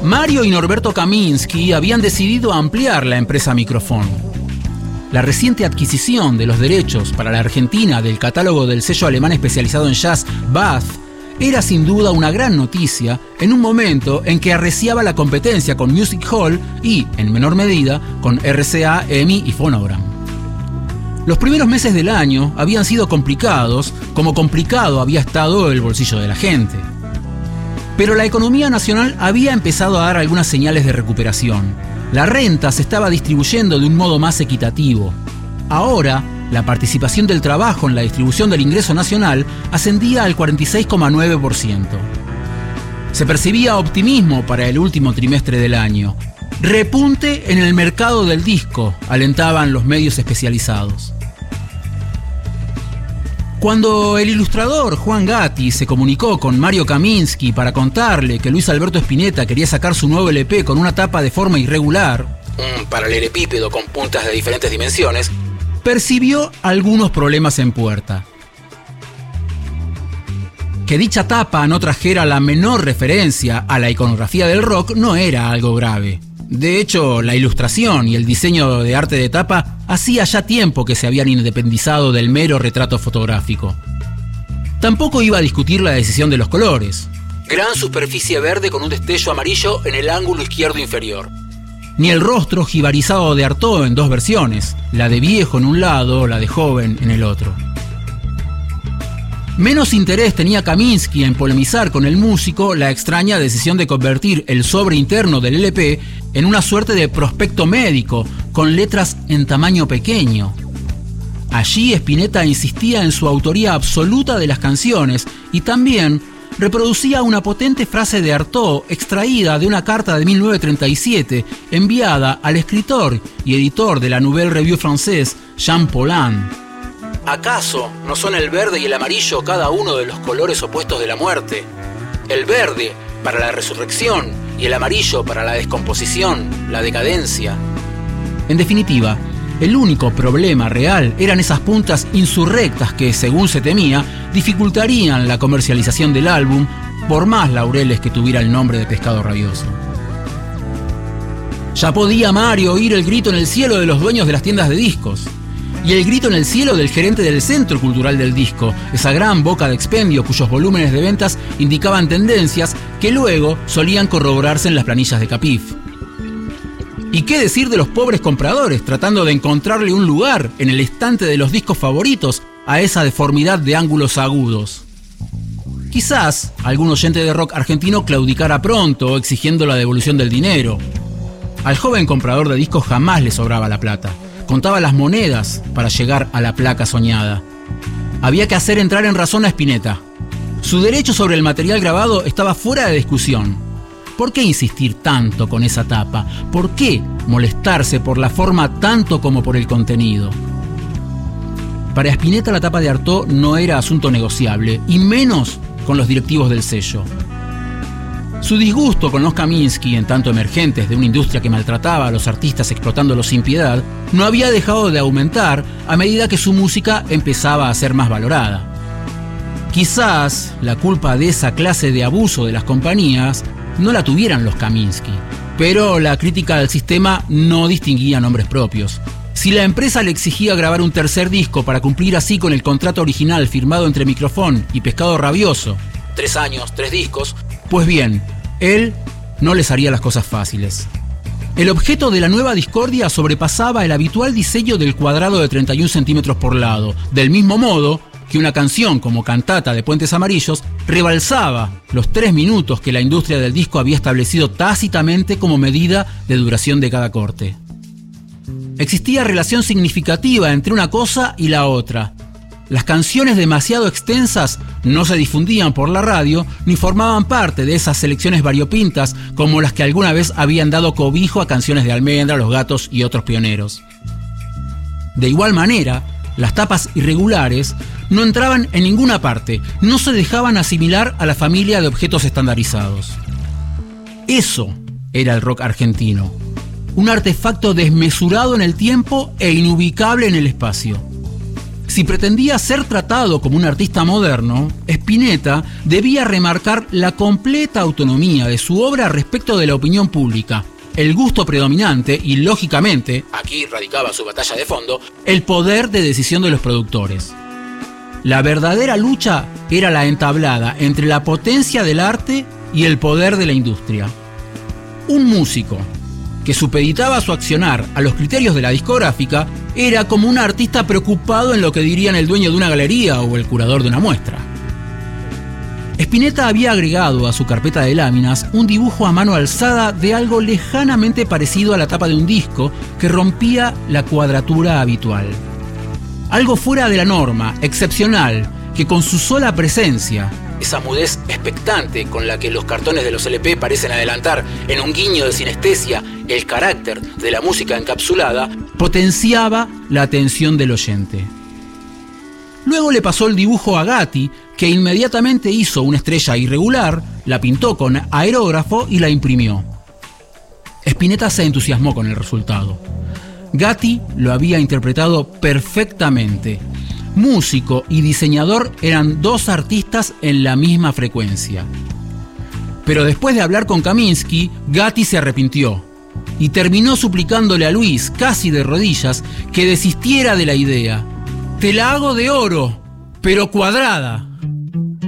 Mario y Norberto Kaminsky habían decidido ampliar la empresa Microfón. La reciente adquisición de los derechos para la Argentina del catálogo del sello alemán especializado en jazz Bath era sin duda una gran noticia en un momento en que arreciaba la competencia con Music Hall y, en menor medida, con RCA, EMI y Phonogram. Los primeros meses del año habían sido complicados, como complicado había estado el bolsillo de la gente. Pero la economía nacional había empezado a dar algunas señales de recuperación. La renta se estaba distribuyendo de un modo más equitativo. Ahora, la participación del trabajo en la distribución del ingreso nacional ascendía al 46,9%. Se percibía optimismo para el último trimestre del año. Repunte en el mercado del disco, alentaban los medios especializados. Cuando el ilustrador Juan Gatti se comunicó con Mario Kaminsky para contarle que Luis Alberto Spinetta quería sacar su nuevo LP con una tapa de forma irregular, un paralelepípedo con puntas de diferentes dimensiones, percibió algunos problemas en puerta. Que dicha tapa no trajera la menor referencia a la iconografía del rock no era algo grave. De hecho, la ilustración y el diseño de arte de tapa hacía ya tiempo que se habían independizado del mero retrato fotográfico. Tampoco iba a discutir la decisión de los colores. Gran superficie verde con un destello amarillo en el ángulo izquierdo inferior. Ni el rostro jibarizado de Artaud en dos versiones, la de viejo en un lado, la de joven en el otro. Menos interés tenía Kaminsky en polemizar con el músico la extraña decisión de convertir el sobre interno del LP en una suerte de prospecto médico, con letras en tamaño pequeño. Allí Spinetta insistía en su autoría absoluta de las canciones y también reproducía una potente frase de Artaud extraída de una carta de 1937 enviada al escritor y editor de la Nouvelle Revue Française, Jean Paulhan. ¿Acaso no son el verde y el amarillo cada uno de los colores opuestos de la muerte? El verde para la resurrección y el amarillo para la descomposición, la decadencia. En definitiva, el único problema real eran esas puntas insurrectas que, según se temía, dificultarían la comercialización del álbum, por más laureles que tuviera el nombre de Pescado Rabioso. Ya podía Mario oír el grito en el cielo de los dueños de las tiendas de discos. Y el grito en el cielo del gerente del Centro Cultural del Disco, esa gran boca de expendio cuyos volúmenes de ventas indicaban tendencias que luego solían corroborarse en las planillas de Capif. ¿Y qué decir de los pobres compradores tratando de encontrarle un lugar en el estante de los discos favoritos a esa deformidad de ángulos agudos? Quizás algún oyente de rock argentino claudicara pronto exigiendo la devolución del dinero. Al joven comprador de discos jamás le sobraba la plata. Contaba las monedas para llegar a la placa soñada. Había que hacer entrar en razón a Spinetta. Su derecho sobre el material grabado estaba fuera de discusión. ¿Por qué insistir tanto con esa tapa? ¿Por qué molestarse por la forma tanto como por el contenido? Para Spinetta la tapa de Artaud no era asunto negociable, y menos con los directivos del sello. Su disgusto con los Kaminsky, en tanto emergentes de una industria que maltrataba a los artistas explotándolos sin piedad, no había dejado de aumentar a medida que su música empezaba a ser más valorada. Quizás la culpa de esa clase de abuso de las compañías no la tuvieran los Kaminsky, pero la crítica al sistema no distinguía nombres propios. Si la empresa le exigía grabar un tercer disco para cumplir así con el contrato original firmado entre Microfón y Pescado Rabioso, 3 años, 3 discos, pues bien, él no les haría las cosas fáciles. El objeto de la nueva discordia sobrepasaba el habitual diseño del cuadrado de 31 centímetros por lado, del mismo modo que una canción como Cantata de Puentes Amarillos rebalsaba los 3 minutos que la industria del disco había establecido tácitamente como medida de duración de cada corte. Existía relación significativa entre una cosa y la otra. Las canciones demasiado extensas no se difundían por la radio ni formaban parte de esas selecciones variopintas como las que alguna vez habían dado cobijo a canciones de Almendra, Los Gatos y otros pioneros. De igual manera, las tapas irregulares no entraban en ninguna parte, no se dejaban asimilar a la familia de objetos estandarizados. Eso era el rock argentino, un artefacto desmesurado en el tiempo e inubicable en el espacio. Si pretendía ser tratado como un artista moderno, Spinetta debía remarcar la completa autonomía de su obra respecto de la opinión pública, el gusto predominante y, lógicamente, aquí radicaba su batalla de fondo, el poder de decisión de los productores. La verdadera lucha era la entablada entre la potencia del arte y el poder de la industria. Un músico que supeditaba su accionar a los criterios de la discográfica era como un artista preocupado en lo que dirían el dueño de una galería o el curador de una muestra. Spinetta había agregado a su carpeta de láminas un dibujo a mano alzada de algo lejanamente parecido a la tapa de un disco que rompía la cuadratura habitual. Algo fuera de la norma, excepcional, que con su sola presencia, esa mudez expectante con la que los cartones de los LP parecen adelantar en un guiño de sinestesia el carácter de la música encapsulada, potenciaba la atención del oyente. Luego le pasó el dibujo a Gatti, que inmediatamente hizo una estrella irregular, la pintó con aerógrafo y la imprimió. Spinetta se entusiasmó con el resultado. Gatti lo había interpretado perfectamente. Músico y diseñador eran dos artistas en la misma frecuencia. Pero después de hablar con Kaminsky, Gatti se arrepintió y terminó suplicándole a Luis, casi de rodillas, que desistiera de la idea. «Te la hago de oro, pero cuadrada».